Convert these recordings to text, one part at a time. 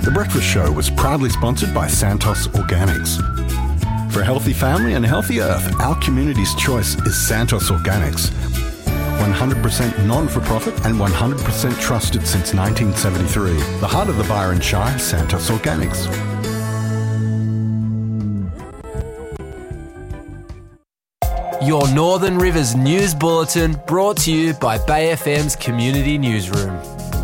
The Breakfast Show was proudly sponsored by Santos Organics. For a healthy family and a healthy earth, our community's choice is Santos Organics. 100% non-for-profit and 100% trusted since 1973. The heart of the Byron Shire, Santos Organics. Your Northern Rivers News Bulletin brought to you by Bay FM's Community Newsroom.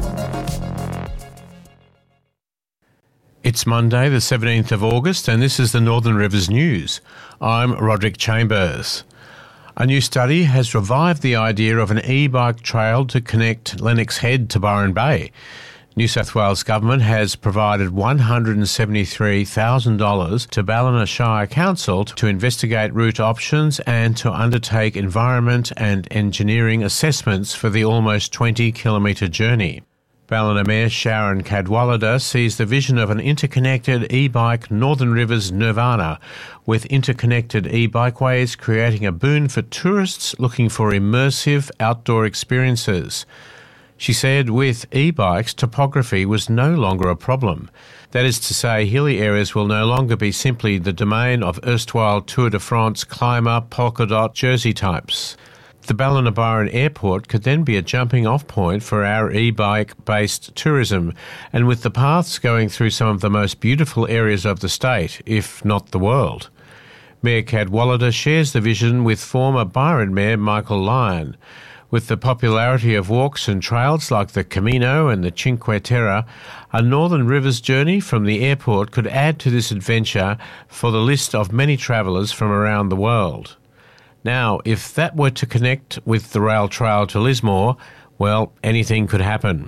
It's Monday, the 17th of August, and this is the Northern Rivers News. I'm Roderick Chambers. A new study has revived the idea of an e-bike trail to connect Lennox Head to Byron Bay. New South Wales Government has provided $173,000 to Ballina Shire Council to investigate route options and to undertake environment and engineering assessments for the almost 20-kilometre journey. Ballina Mayor Sharon Cadwallader sees the vision of an interconnected e-bike Northern Rivers Nirvana, with interconnected e-bikeways creating a boon for tourists looking for immersive outdoor experiences. She said with e-bikes, topography was no longer a problem. That is to say, hilly areas will no longer be simply the domain of erstwhile Tour de France climber, polka dot, jersey types. The Ballina Byron Airport could then be a jumping-off point for our e-bike-based tourism, and with the paths going through some of the most beautiful areas of the state, if not the world. Mayor Cadwallader shares the vision with former Byron Mayor Michael Lyon. With the popularity of walks and trails like the Camino and the Cinque Terre, a Northern Rivers journey from the airport could add to this adventure for the list of many travellers from around the world. Now, if that were to connect with the rail trail to Lismore, well, anything could happen.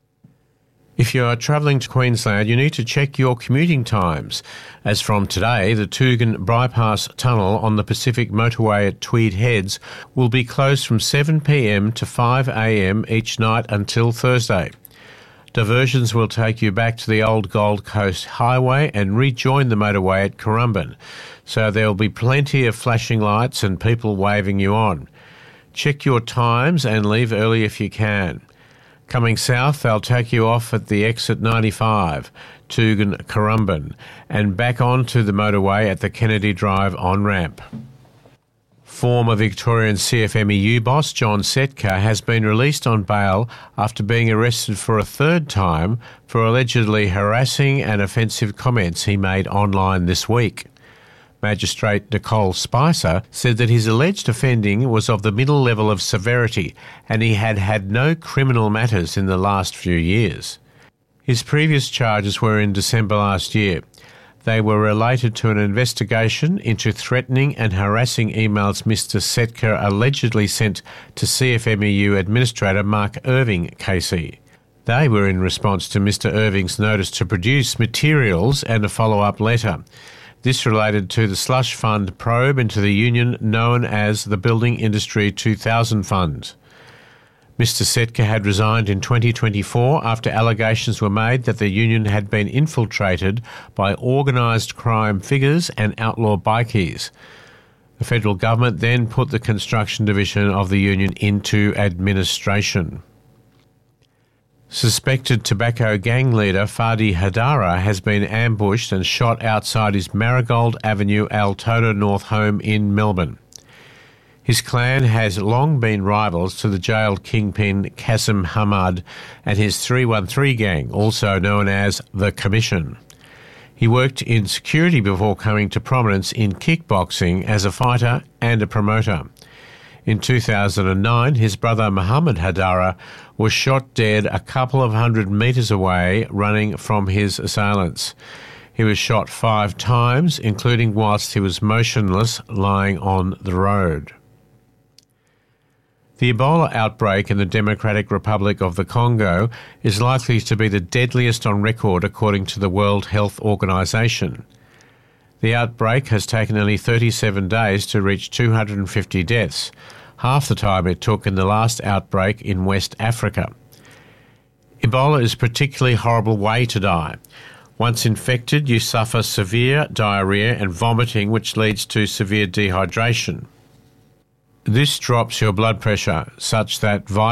If you are travelling to Queensland, you need to check your commuting times, as from today, the Toogan Bypass Tunnel on the Pacific Motorway at Tweed Heads will be closed from 7 p.m. to 5 a.m. each night until Thursday. Diversions will take you back to the old Gold Coast Highway and rejoin the motorway at Currumbin, so there will be plenty of flashing lights and people waving you on. Check your times and leave early if you can. Coming south, they'll take you off at the exit 95, Toogan Currumbin, and back onto the motorway at the Kennedy Drive on-ramp. Former Victorian CFMEU boss John Setka has been released on bail after being arrested for a third time for allegedly harassing and offensive comments he made online this week. Magistrate Nicole Spicer said that his alleged offending was of the middle level of severity and he had had no criminal matters in the last few years. His previous charges were in December last year. They were related to an investigation into threatening and harassing emails Mr Setka allegedly sent to CFMEU Administrator Mark Irving KC. They were in response to Mr Irving's notice to produce materials and a follow-up letter. This related to the slush fund probe into the union known as the Building Industry 2000 Fund. Mr Setka had resigned in 2024 after allegations were made that the union had been infiltrated by organised crime figures and outlaw bikies. The federal government then put the construction division of the union into administration. Suspected tobacco gang leader Fadi Hadara has been ambushed and shot outside his Marigold Avenue Altona North home in Melbourne. His clan has long been rivals to the jailed kingpin Qasim Hamad and his 313 gang, also known as the Commission. He worked in security before coming to prominence in kickboxing as a fighter and a promoter. In 2009, his brother Muhammad Hadara was shot dead a couple of 100 metres away running from his assailants. He was shot 5 times, including whilst he was motionless lying on the road. The Ebola outbreak in the Democratic Republic of the Congo is likely to be the deadliest on record according to the World Health Organization. The outbreak has taken nearly 37 days to reach 250 deaths, half the time it took in the last outbreak in West Africa. Ebola is a particularly horrible way to die. Once infected, you suffer severe diarrhoea and vomiting, which leads to severe dehydration. This drops your blood pressure such that